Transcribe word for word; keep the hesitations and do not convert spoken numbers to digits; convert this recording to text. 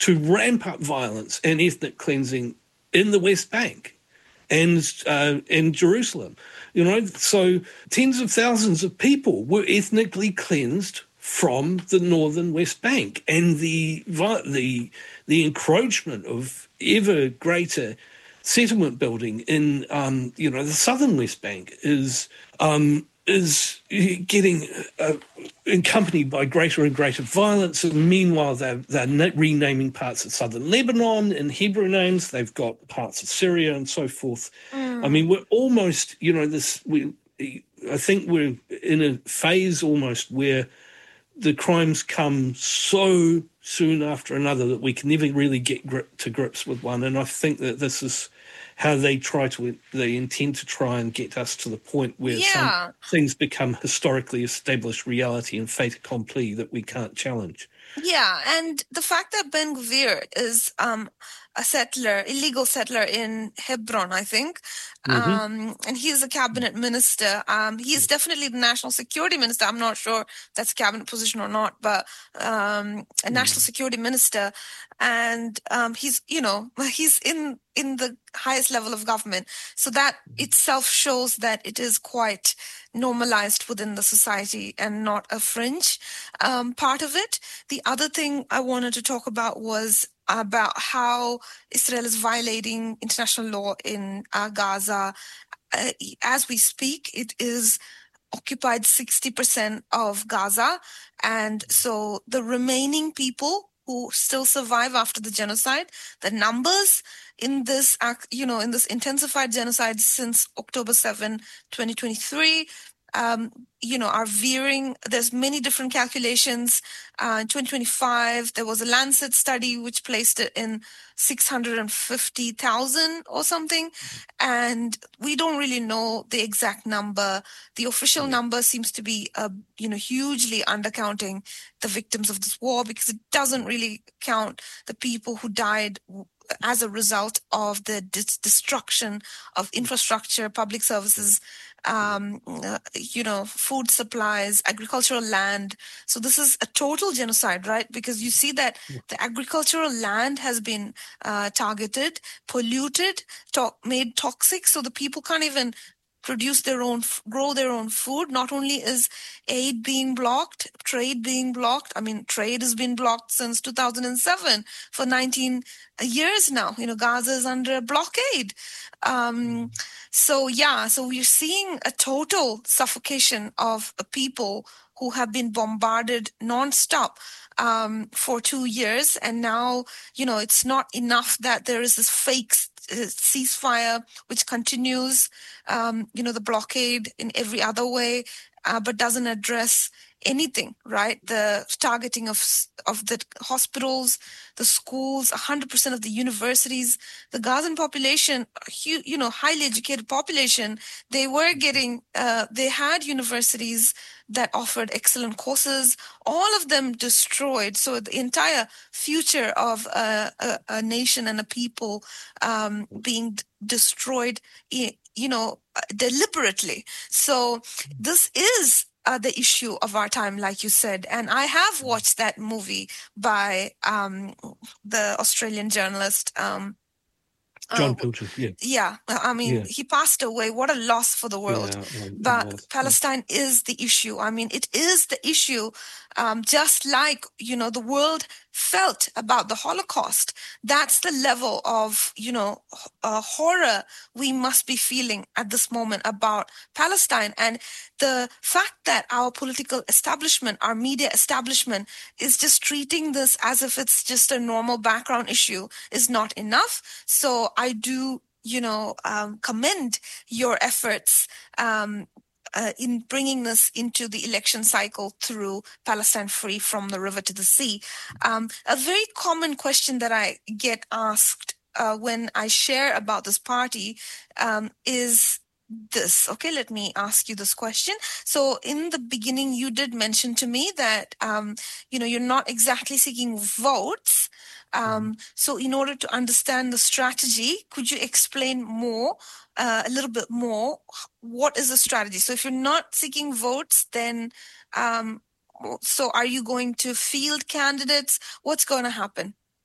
to ramp up violence and ethnic cleansing in the West Bank and uh, in Jerusalem. You know, so tens of thousands of people were ethnically cleansed from the northern West Bank, and the the the encroachment of ever greater settlement building in um, you know the southern West Bank is um, is getting uh, accompanied by greater and greater violence. And meanwhile, they're, they're renaming parts of southern Lebanon in Hebrew names. They've got parts of Syria and so forth. Mm. I mean, we're almost, you know, this. We, I think we're in a phase almost where the crimes come so soon after another that we can never really get grip, to grips with one. And I think that this is how they try to, they intend to try and get us to the point where yeah. some things become historically established reality and fait accompli that we can't challenge. Yeah, and the fact that Ben Gvir is um, a settler, illegal settler in Hebron, I think, mm-hmm. um, and he's a cabinet minister. Um, he's definitely the national security minister. I'm not sure if that's a cabinet position or not, but um, a national security minister. And um, he's, you know, he's in in the highest level of government. So that itself shows that it is quite normalized within the society and not a fringe um, part of it. The other thing I wanted to talk about was about how Israel is violating international law in uh, Gaza. Uh, as we speak, it is occupied sixty percent of Gaza. And so the remaining people who still survive after the genocide, the numbers in this, you know, in this intensified genocide since October seventh, twenty twenty-three, um, you know, are veering. There's many different calculations. Uh, in twenty twenty-five, there was a Lancet study which placed it in six hundred fifty thousand or something. And we don't really know the exact number. The official number seems to be, uh, you know, hugely undercounting the victims of this war, because it doesn't really count the people who died as a result of the dis- destruction of infrastructure, public services, um, uh, you know, food supplies, agricultural land. So this is a total genocide, right? Because you see that the agricultural land has been uh, targeted, polluted, to- made toxic, so the people can't even produce their own, grow their own food. Not only is aid being blocked, trade being blocked. I mean, trade has been blocked since two thousand seven for nineteen years now. You know, Gaza is under a blockade. Um, so, yeah, so we're seeing a total suffocation of people who have been bombarded nonstop um, for two years. And now, you know, it's not enough that there is this fake ceasefire which continues, um, you know, the blockade in every other way, uh, but doesn't address anything, right? The targeting of of the hospitals, the schools, one hundred percent of the universities, the Gazan population, you know, highly educated population, they were getting, uh, they had universities that offered excellent courses, all of them destroyed. So the entire future of a, a, a nation and a people um, being d- destroyed, you know, deliberately. So this is Uh, the issue of our time, like you said. And I have watched that movie by um, the Australian journalist. Um, John uh, Pilcher, yeah. Yeah, I mean, yeah. he passed away. What a loss for the world. Yeah, um, but was, Palestine yeah. is the issue. I mean, it is the issue, um, just like, you know, the world felt about the Holocaust. That's the level of, you know, uh, horror we must be feeling at this moment about Palestine. And the fact that our political establishment, our media establishment is just treating this as if it's just a normal background issue is not enough. So I do, you know, um, commend your efforts um, uh, in bringing this into the election cycle through Palestine Free from the River to the Sea. Um, a very common question that I get asked uh, when I share about this party um, is this. Okay, let me ask you this question. So in the beginning, you did mention to me that, um, you know, you're not exactly seeking votes. Um, so in order to understand the strategy, could you explain more, uh, a little bit more, what is the strategy? So if you're not seeking votes, then, um, so are you going to field candidates? What's going to happen?